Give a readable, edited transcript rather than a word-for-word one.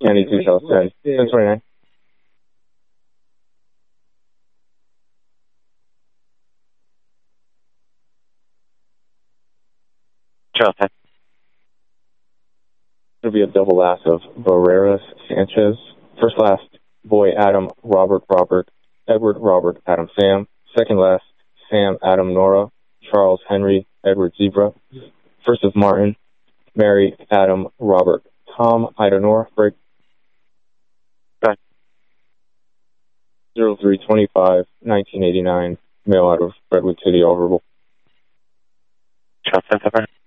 92 South 10. 1029. Charles 10. It'll be a double last of Barreras Sanchez. First last, boy Adam Robert Edward Robert Adam Sam. Second last, Sam Adam Nora Charles Henry Edward Zebra. First is Martin Mary Adam Robert Tom Ida Nora break. 0325 1989 mail out of Redwood City, all verbal. Charles 10.